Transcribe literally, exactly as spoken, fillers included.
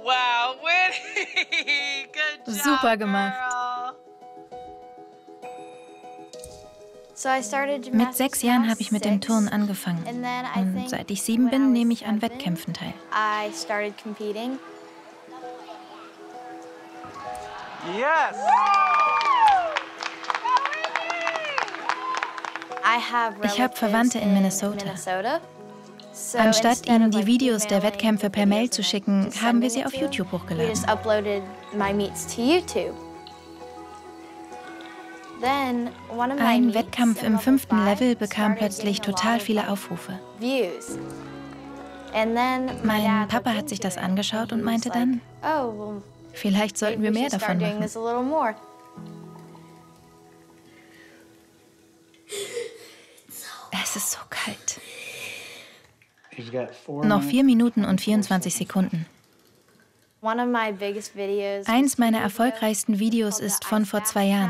Wow, Winnie! Good job, Super gemacht. girl. Mit sechs Jahren habe ich mit dem Turnen angefangen. Und seit ich sieben bin, nehme ich an Wettkämpfen teil. Yes! Ich habe Verwandte in Minnesota. Anstatt ihnen die Videos der Wettkämpfe per Mail zu schicken, haben wir sie auf YouTube hochgeladen. Ein Wettkampf im fünften Level bekam plötzlich total viele Aufrufe. Mein Papa hat sich das angeschaut und meinte dann, vielleicht sollten wir mehr davon machen. Es ist so kalt. Noch vier Minuten und vierundzwanzig Sekunden. Eins meiner erfolgreichsten Videos ist von vor zwei Jahren.